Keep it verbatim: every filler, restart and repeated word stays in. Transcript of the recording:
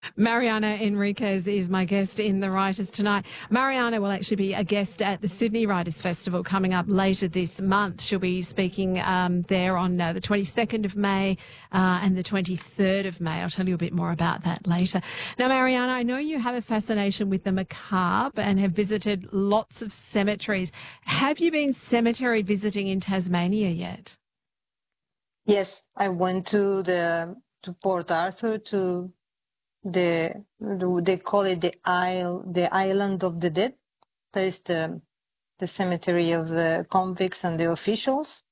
Mariana Enriquez is my guest in The Writers tonight. Mariana will actually be a guest at the Sydney Writers Festival coming up later this month. She'll be speaking um, there on uh, the twenty-second of May uh, and the twenty-third of May. I'll tell you a bit more about that later. Now, Mariana, I know you have a fascination with the macabre and have visited lots of cemeteries. Have you been cemetery visiting in Tasmania yet? Yes, I went to the to Port Arthur to the, the they call it the isle the island of the dead. That is the the cemetery of the convicts and the officials.